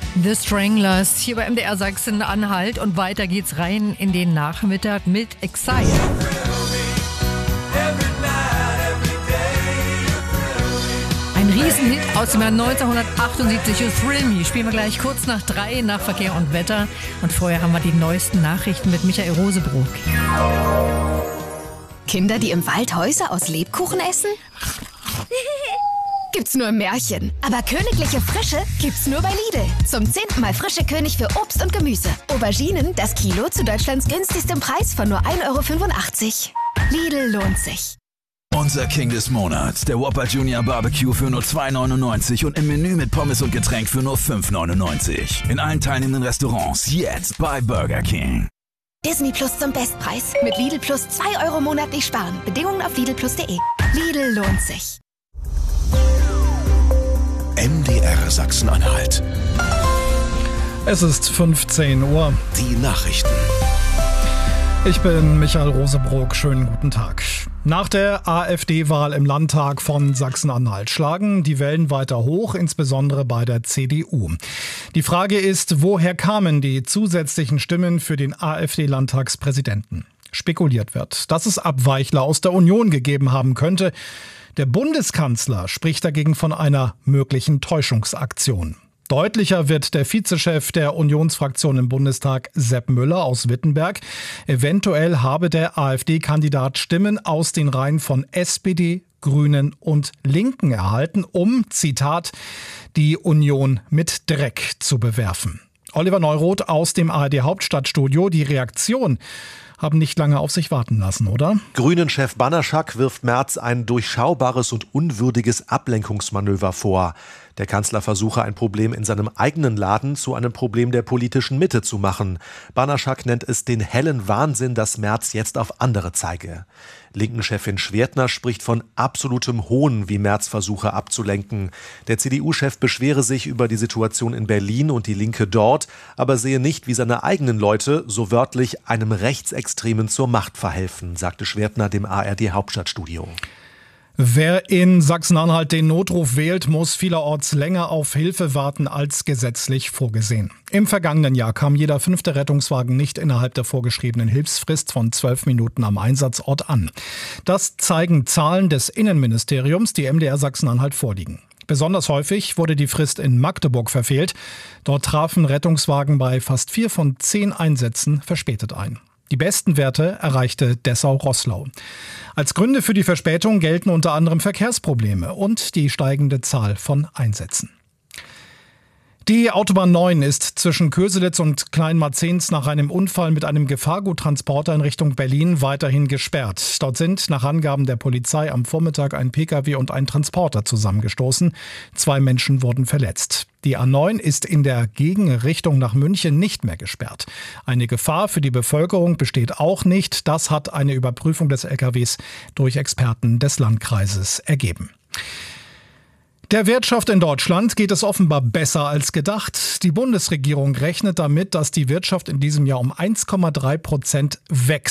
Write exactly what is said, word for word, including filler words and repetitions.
The Stranglers hier bei M D R Sachsen-Anhalt und weiter geht's rein in den Nachmittag mit Exile. Ein Riesenhit aus dem Jahr neunzehnhundertachtundsiebzig, You Thrill Me. Spielen wir gleich kurz nach drei, nach Verkehr und Wetter. Und vorher haben wir die neuesten Nachrichten mit Michael Rosebrook. Kinder, die im Wald Häuser aus Lebkuchen essen? Gibt's nur im Märchen. Aber königliche Frische gibt's nur bei Lidl. Zum zehnten Mal frische König für Obst und Gemüse. Auberginen, das Kilo zu Deutschlands günstigstem Preis von nur ein Euro fünfundachtzig. Lidl lohnt sich. Unser King des Monats, der Whopper Junior Barbecue für nur zwei neunundneunzig und im Menü mit Pommes und Getränk für nur fünf neunundneunzig. In allen teilnehmenden Restaurants jetzt bei Burger King. Disney Plus zum Bestpreis. Mit Lidl Plus zwei Euro monatlich sparen. Bedingungen auf lidl plus punkt de. Lidl lohnt sich. M D R Sachsen-Anhalt. Es ist fünfzehn Uhr. Die Nachrichten. Ich bin Michael Rosebrook. Schönen guten Tag. Nach der AfD-Wahl im Landtag von Sachsen-Anhalt schlagen die Wellen weiter hoch, insbesondere bei der C D U. Die Frage ist, woher kamen die zusätzlichen Stimmen für den AfD-Landtagspräsidenten? Spekuliert wird, dass es Abweichler aus der Union gegeben haben könnte. Der Bundeskanzler spricht dagegen von einer möglichen Täuschungsaktion. Deutlicher wird der Vizechef der Unionsfraktion im Bundestag, Sepp Müller aus Wittenberg. Eventuell habe der AfD-Kandidat Stimmen aus den Reihen von S P D, Grünen und Linken erhalten, um, Zitat, die Union mit Dreck zu bewerfen. Oliver Neuroth aus dem A R D-Hauptstadtstudio. Die Reaktion haben nicht lange auf sich warten lassen, oder? Grünen-Chef Banaschak wirft Merz ein durchschaubares und unwürdiges Ablenkungsmanöver vor. Der Kanzler versuche, ein Problem in seinem eigenen Laden zu einem Problem der politischen Mitte zu machen. Banaschak nennt es den hellen Wahnsinn, dass Merz jetzt auf andere zeige. Linken-Chefin Schwertner spricht von absolutem Hohn, wie Merz versuche abzulenken. Der C D U-Chef beschwere sich über die Situation in Berlin und die Linke dort, aber sehe nicht, wie seine eigenen Leute, so wörtlich, einem Rechtsextremen zur Macht verhelfen, sagte Schwertner dem A R D-Hauptstadtstudio. Wer in Sachsen-Anhalt den Notruf wählt, muss vielerorts länger auf Hilfe warten als gesetzlich vorgesehen. Im vergangenen Jahr kam jeder fünfte Rettungswagen nicht innerhalb der vorgeschriebenen Hilfsfrist von zwölf Minuten am Einsatzort an. Das zeigen Zahlen des Innenministeriums, die M D R Sachsen-Anhalt vorliegen. Besonders häufig wurde die Frist in Magdeburg verfehlt. Dort trafen Rettungswagen bei fast vier von zehn Einsätzen verspätet ein. Die besten Werte erreichte Dessau-Roßlau. Als Gründe für die Verspätung gelten unter anderem Verkehrsprobleme und die steigende Zahl von Einsätzen. Die Autobahn neun ist zwischen Köselitz und Kleinmarzens nach einem Unfall mit einem Gefahrguttransporter in Richtung Berlin weiterhin gesperrt. Dort sind nach Angaben der Polizei am Vormittag ein Pkw und ein Transporter zusammengestoßen. Zwei Menschen wurden verletzt. Die A neun ist in der Gegenrichtung nach München nicht mehr gesperrt. Eine Gefahr für die Bevölkerung besteht auch nicht. Das hat eine Überprüfung des L K Ws durch Experten des Landkreises ergeben. Der Wirtschaft in Deutschland geht es offenbar besser als gedacht. Die Bundesregierung rechnet damit, dass die Wirtschaft in diesem Jahr um eins Komma drei Prozent wächst.